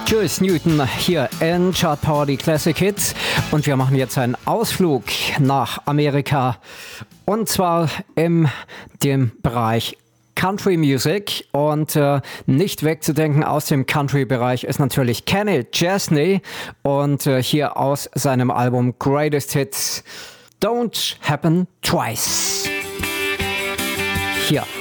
Jules Newton hier in Chart Party Classic Hits und wir machen jetzt einen Ausflug nach Amerika und zwar in dem Bereich Country Music und nicht wegzudenken aus dem Country-Bereich ist natürlich Kenny Chesney und hier aus seinem Album Greatest Hits Don't Happen Twice. Hier.